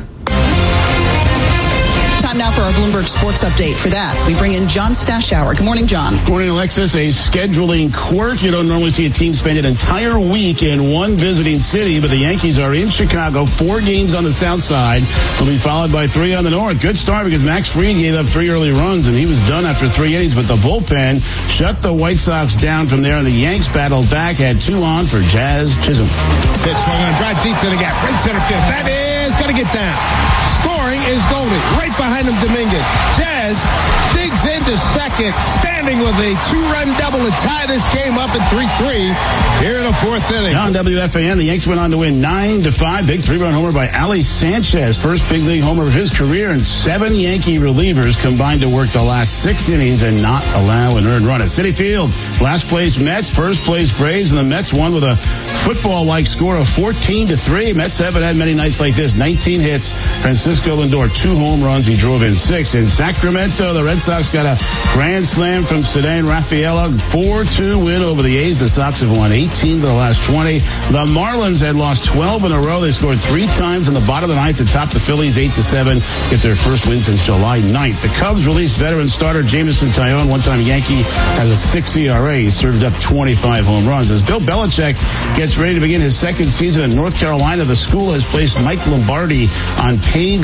Speaker 4: Time now for our Bloomberg Sports Update. For that, we bring in John Stashower. Good morning, John.
Speaker 11: Good morning, Alexis. A scheduling quirk. You don't normally see a team spend an entire week in one visiting city, but the Yankees are in Chicago. Four games on the south side. Will be followed by three on the north. Good start because Max Fried gave up three early runs, and he was done after three innings, but the bullpen shut the White Sox down from there, and the Yanks battled back, had two on for Jazz Chisholm.
Speaker 20: Pitch swung on a drive deep to the gap. Right center field. That is going to get down. Scoring is Goldie. Right behind him, Dominguez. Jazz digs into second, standing with a two-run double to tie this game up at three three here in the fourth inning.
Speaker 11: On W F A N, the Yanks went on to win nine to five. Big three-run homer by Ali Sanchez. First big league homer of his career, and seven Yankee relievers combined to work the last six innings and not allow an earned run at Citi Field. Last place Mets, first place Braves, and the Mets won with a football-like score of fourteen to three. Mets haven't had many nights like this. nineteen hits. Francisco Lindor, two home runs. He drove in six. In Sacramento, the Red Sox got a grand slam from Ceddanne Rafaela. four two win over the A's. The Sox have won eighteen of the last twenty. The Marlins had lost twelve in a row. They scored three times in the bottom of the ninth to top the Phillies eight to seven. Get their first win since July ninth. The Cubs released veteran starter Jameson Taillon, one-time Yankee, has a six E R A. He served up twenty-five home runs. As Bill Belichick gets ready to begin his second season in North Carolina, the school has placed Mike Lombardi on paid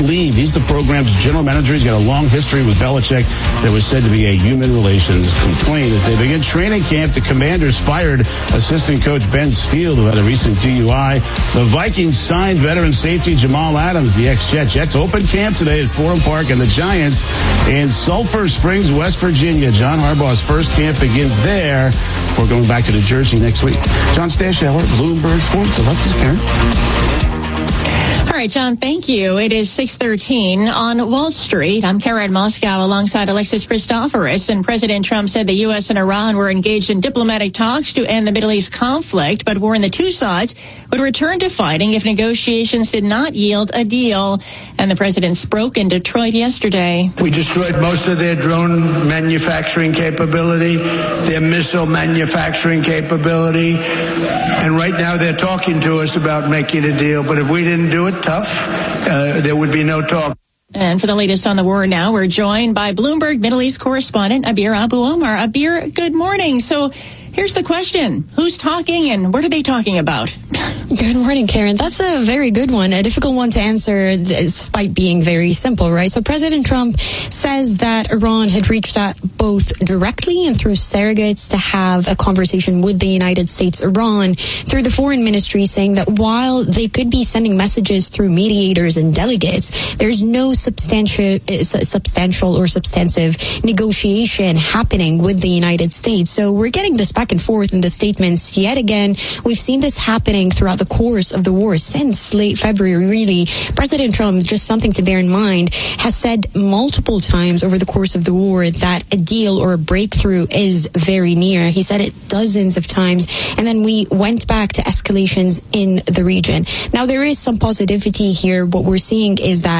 Speaker 11: leave. He's the program's general manager. He's got a long history with Belichick. There was said to be a human relations complaint. As they begin training camp, the Commanders fired assistant coach Ben Steele, who had a recent D U I. The Vikings signed veteran safety Jamal Adams, the ex-Jet. Jets open camp today at Forum Park, and the Giants in Sulphur Springs, West Virginia. John Harbaugh's first camp begins there before going back to New Jersey next week. John Stashower, Bloomberg Sports. Alexis Karen.
Speaker 5: All right, John, thank you. It is six thirteen on Wall Street. I'm Karen Moscow alongside Alexis Christoforous. And President Trump said the U S and Iran were engaged in diplomatic talks to end the Middle East conflict, but warned the two sides would return to fighting if negotiations did not yield a deal. And the president spoke in Detroit yesterday.
Speaker 7: We destroyed most of their drone manufacturing capability, their missile manufacturing capability. And right now they're talking to us about making a deal. But if we didn't do it tough, uh, there would be no talk.
Speaker 5: And for the latest on the war now, we're joined by Bloomberg Middle East correspondent Abir Abu-Omar. Abir, good morning. So here's the question. Who's talking and what are they talking about?
Speaker 21: Good morning, Karen. That's a very good one, a difficult one to answer despite being very simple, right? So President Trump says that Iran had reached out both directly and through surrogates to have a conversation with the United States. Iran, through the foreign ministry, saying that while they could be sending messages through mediators and delegates, there's no substantial, substantial or substantive negotiation happening with the United States. So we're getting this back and forth in the statements yet again. We've seen this happening throughout the course of the war since late February, really. President Trump, just something to bear in mind, has said multiple times over the course of the war that a deal or a breakthrough is very near. He said it dozens of times, and then we went back to escalations in the region. Now, there is some positivity here. What we're seeing is that